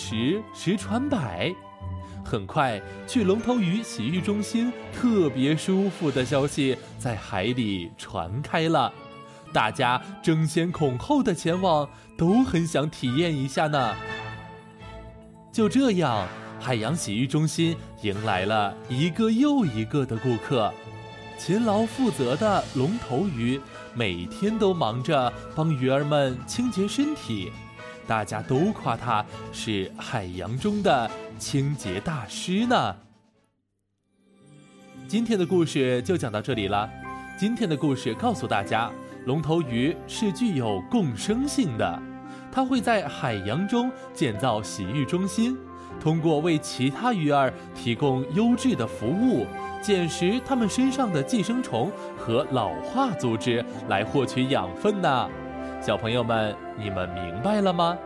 十传百。很快，去龙头鱼洗浴中心特别舒服的消息在海里传开了，大家争先恐后的前往，都很想体验一下呢。就这样，海洋洗浴中心迎来了一个又一个的顾客。勤劳负责的龙头鱼每天都忙着帮鱼儿们清洁身体，大家都夸他是海洋中的清洁大师呢。今天的故事就讲到这里了。今天的故事告诉大家，龙头鱼是具有共生性的，它会在海洋中建造洗浴中心，通过为其他鱼儿提供优质的服务，捡食它们身上的寄生虫和老化组织来获取养分呢。小朋友们，你们明白了吗？